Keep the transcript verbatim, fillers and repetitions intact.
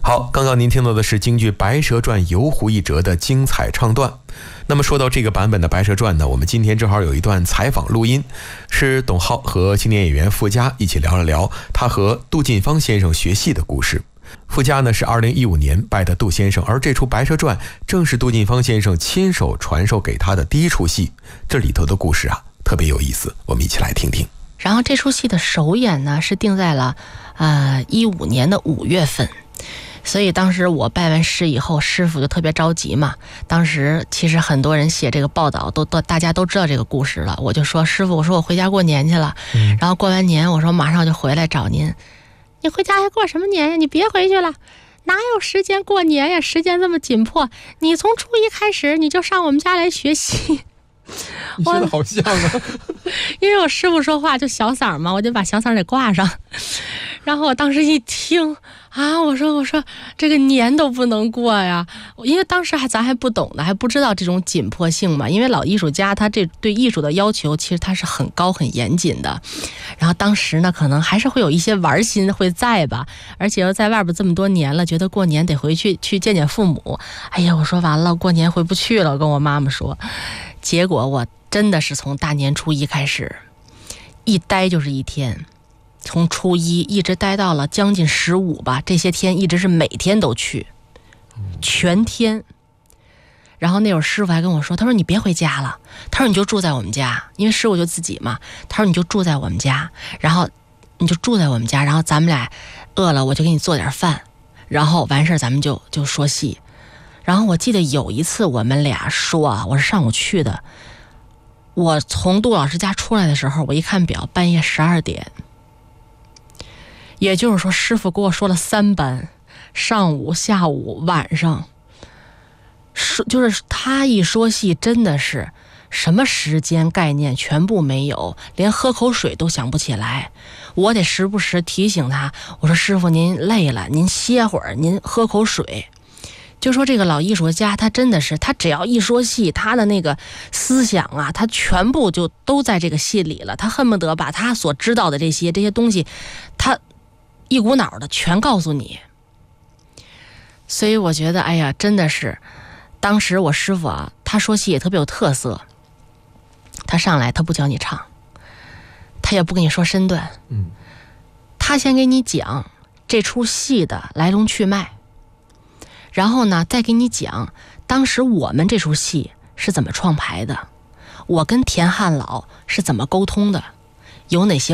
好，刚刚您听到的是京剧《白蛇传》游湖一折的精彩唱段。那么说到这个版本的《白蛇传》呢，我们今天正好有一段采访录音，是董浩和青年演员傅佳一起聊了聊他和杜近芳先生学戏的故事。傅佳呢是二零一五年拜的杜先生，而这出《白蛇传》正是杜近芳先生亲手传授给他的第一出戏。这里头的故事啊特别有意思，我们一起来听听。 然后这出戏的首演呢是定在了呃一五年的五月份。所以当时我拜完师以后，师傅就特别着急嘛。当时其实很多人写这个报道都都大家都知道这个故事了。我就说师傅，我说我回家过年去了，嗯、然后过完年我说马上就回来找您。你回家还过什么年呀？你别回去了，哪有时间过年呀？时间这么紧迫，你从初一开始你就上我们家来学习。 你说的好像啊， 因为我师傅说话就小嗓嘛，我就把小嗓给挂上。然后我当时一听啊，我说我说这个年都不能过呀，因为当时还咱还不懂的，还不知道这种紧迫性嘛。因为老艺术家他这对艺术的要求其实他是很高很严谨的。然后当时呢，可能还是会有一些玩心会在吧，而且又在外边这么多年了，觉得过年得回去去见见父母。哎呀，我说完了，过年回不去了，跟我妈妈说。结果我真的是从大年初一开始，一待就是一天。从初一一直待到了将近十五吧，这些天一直是每天都去，全天。然后那会儿师傅还跟我说，他说你别回家了，他说你就住在我们家，因为师傅就自己嘛，他说你就住在我们家，然后你就住在我们家，然后咱们俩饿了我就给你做点饭，然后完事儿咱们就就说戏。然后我记得有一次我们俩说啊，我是上午去的，我从杜老师家出来的时候，我一看表，半夜十二点。也就是说，师傅给我说了三班，上午、下午、晚上。说就是他一说戏，真的是什么时间概念全部没有，连喝口水都想不起来。我得时不时提醒他，我说师傅您累了，您歇会儿，您喝口水。就说这个老艺术家，他真的是，他只要一说戏，他的那个思想啊，他全部就都在这个戏里了。他恨不得把他所知道的这些这些东西，他一股脑的全告诉你。所以我觉得哎呀，真的是当时我师傅啊，他说戏也特别有特色。他上来他不教你唱，他也不跟你说身段，嗯，他先给你讲这出戏的来龙去脉，然后呢再给你讲当时我们这出戏是怎么创排的，我跟田汉老是怎么沟通的，有哪些